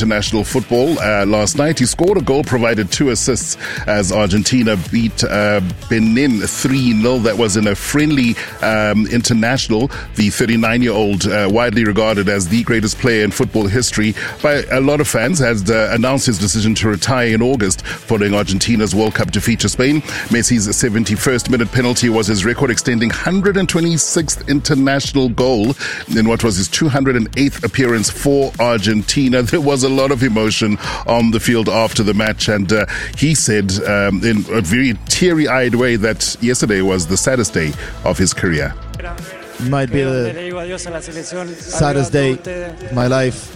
international football last night. He scored a goal, provided 2 assists as Argentina beat Benin 3-0. That was in a friendly international. The 39-year-old, widely regarded as the greatest player in football history by a lot of fans, has announced his decision to retire in August following Argentina's World Cup defeat to Spain. Messi's 71st minute penalty was his record, extending 126th international goal in what was his 208th appearance for Argentina. There was a lot of emotion on the field after the match, and he said in a very teary-eyed way that yesterday was the saddest day of his career. Might be the saddest day of my life,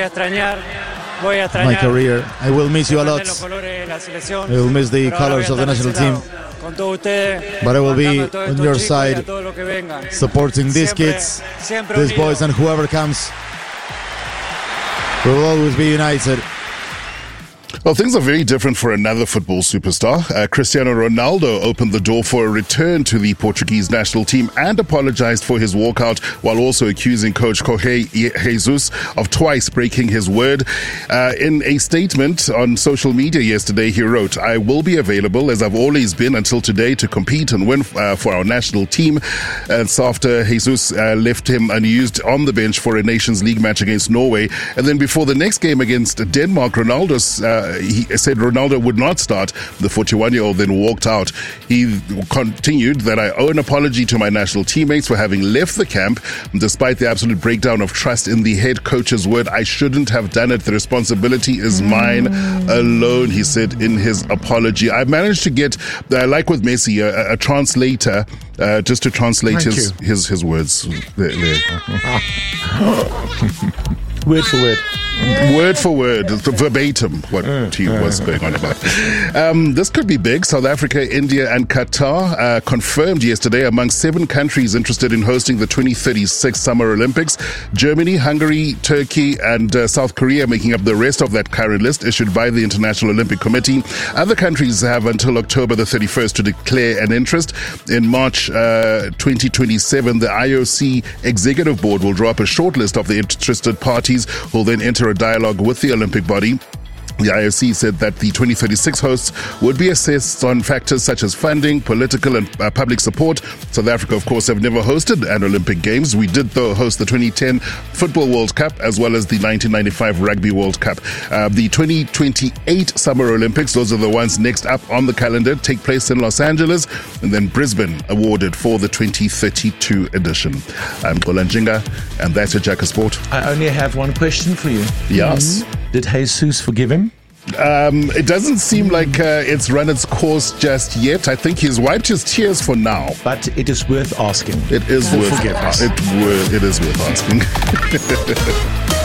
my career. I will miss you a lot. I will miss the colors of the national team. But I will be on your side, supporting these kids, these boys, and whoever comes. We will always be united. Well, things are very different for another football superstar. Cristiano Ronaldo opened the door for a return to the Portuguese national team and apologized for his walkout, while also accusing coach Jorge Jesus of twice breaking his word. In a statement on social media yesterday, he wrote, "I will be available as I've always been until today to compete and win for our national team." And so after Jesus left him unused on the bench for a Nations League match against Norway. And then before the next game against Denmark, he said Ronaldo would not start. The 41-year-old then walked out. He continued that I owe an apology to my national teammates for having left the camp. Despite the absolute breakdown of trust in the head coach's word, I shouldn't have done it. The responsibility is mine alone, he said in his apology. I managed to get, like with Messi, a translator just to translate his words. Word for word. Word for word, verbatim, what he was going on about. This could be big. South Africa, India, and Qatar confirmed yesterday among 7 countries interested in hosting the 2036 Summer Olympics. Germany, Hungary, Turkey, and South Korea making up the rest of that current list issued by the International Olympic Committee. Other countries have until October the 31st to declare an interest. In March 2027, the IOC Executive Board will draw up a short list of the interested parties who will then enter a dialogue with the Olympic body. The IOC said that the 2036 hosts would be assessed on factors such as funding, political and public support. South Africa, of course, have never hosted an Olympic Games. We did, though, host the 2010 Football World Cup as well as the 1995 Rugby World Cup. The 2028 Summer Olympics, those are the ones next up on the calendar, take place in Los Angeles, and then Brisbane awarded for the 2032 edition. I'm Golanjinga, and that's a Jacker Sport. I only have one question for you. Yes. Did Jesus forgive him? It doesn't seem like it's run its course just yet. I think he's wiped his tears for now. But it is worth asking. It is worth asking.